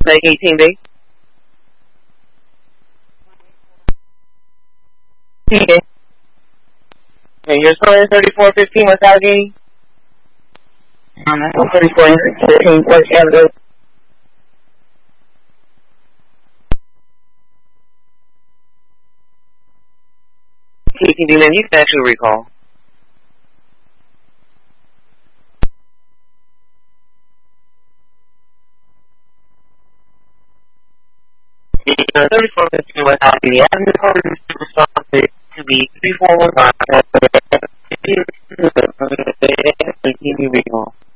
Take 18B. Okay. And your son is 3415 West Allegheny? 3415 West Allegheny. TTD, man, you can actually recall. 3415 West Allegheny. I'm reporting to respond to be 3415. Recall.